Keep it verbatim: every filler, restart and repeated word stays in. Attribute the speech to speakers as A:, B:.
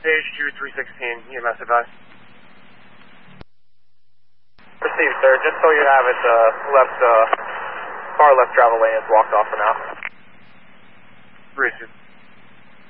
A: Page two three sixteen, E M S advice.
B: Received, sir. Just so you have it, uh, left, uh, far left travel lane is blocked off for now.
A: Bridges.